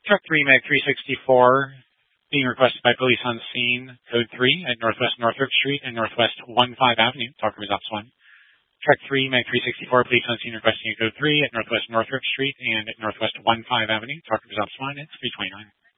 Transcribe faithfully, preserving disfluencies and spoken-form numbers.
Truck three, Mag three sixty-four, being requested by police on scene, code three at Northwest Northrop Street and Northwest one five Avenue. Talker results one. Truck three, Mag three sixty-four, police on scene requesting a code three at Northwest Northrop Street and at Northwest one five Avenue. Talker results one. It's three twenty-nine.